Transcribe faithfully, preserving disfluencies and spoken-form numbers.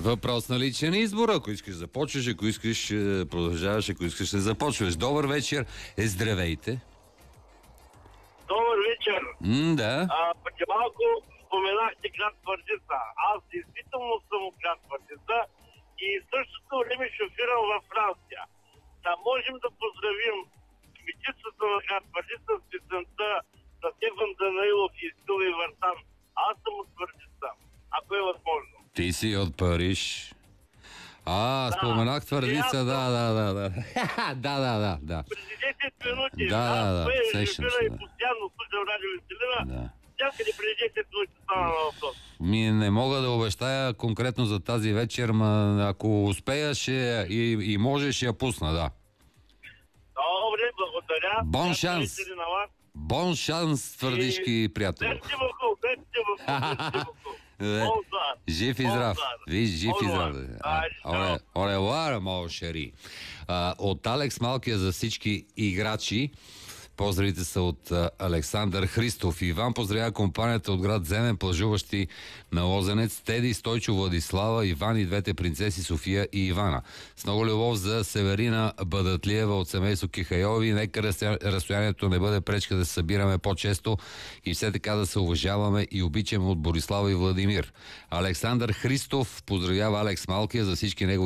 Въпрос на личен избор. Ако искаш започваш, ако искаш продължаваш, ако искаш да започваш. Добър вечер. Е, здравейте. Добър вечер. М, да. А, преди малко споменахте град Твърдица. Аз действително съм от град Твърдица и същото време шофирам във Франция. Да можем да поздравим кметицата на град Твърдица с песента за Стефан Данаилов и Стилви Вартан. Аз съм от Твърдица, ако е възможно. Ти си от Париж. А, Да. споменах Твърдица, И аз да, съм- да, да, да. Да, да, да, да. Преди десет минути. Да, да, да, Аз сещам шофира се, и да. постоянно слушам радио Веселина. Да. Някъде преди десет минути стана на въпрос. Ми не мога да обещая конкретно за тази вечер, ма ако успея ще, и, и може, ще я пусна, да. Добре, благодаря. Бон Приятни шанс. вечери на вас. Бон шанс, твърдишки приятел. Мерси beaucoup, мерси beaucoup, мерси beaucoup. Bonsoir. Жив и здрав. Bonsoir. Виж, жив и здрав. Bonsoir. А, Ай, Оре, оре, моят шери. А, От Алекс Малкия за всички играчи. Поздравите са от а, Александър Христов. Иван поздравява компанията от град Земен, плажуващи на Лозенец, Теди, Стойчо, Владислава, Иван и двете принцеси София и Ивана. С много любов за Северина Бадатлиева от семейство Кихайови. Нека разстоя- разстоянието не бъде пречка да се събираме по-често и все така да се уважаваме и обичаме от Борислава и Владимир. Александър Христов поздравява Алекс Малкия за всички негови